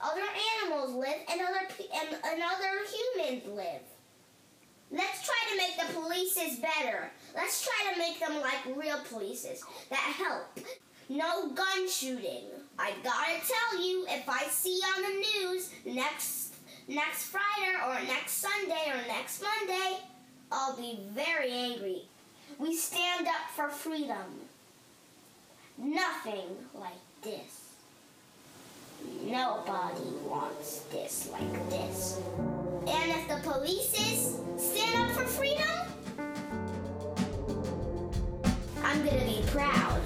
other animals live and other humans live. Let's try to make the polices better. Let's try to make them like real polices that help. No gun shooting. I gotta tell you, if I see on the news next Friday or next Sunday or next Monday, I'll be very angry. We stand up for freedom. Nothing like this. Nobody wants this like this. And if the polices stand up for freedom, I'm gonna be proud.